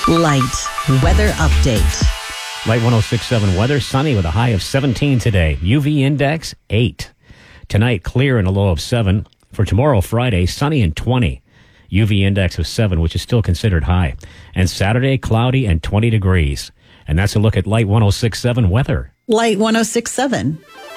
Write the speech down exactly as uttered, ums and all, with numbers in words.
Light weather update. Light one oh six point seven weather, sunny with a high of seventeen today. U V index, eight. Tonight, clear and a low of seven. For tomorrow, Friday, sunny and twenty. U V index of seven, which is still considered high. And Saturday, cloudy and twenty degrees. And that's a look at Light one oh six point seven weather. Light one oh six point seven.